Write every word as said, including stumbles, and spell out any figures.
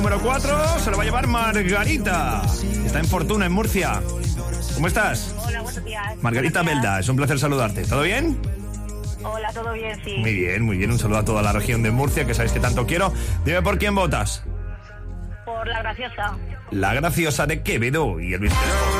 Número cuatro se lo va a llevar Margarita. Está en Fortuna, en Murcia. ¿Cómo estás? Hola, buenos días. Margarita Buenos días. Belda, es un placer saludarte. ¿Todo bien? Hola, todo bien, sí. Muy bien, muy bien. Un saludo a toda la región de Murcia, que sabéis que tanto quiero. Dime por quién votas. Por la graciosa. La graciosa de Quevedo y el misterio.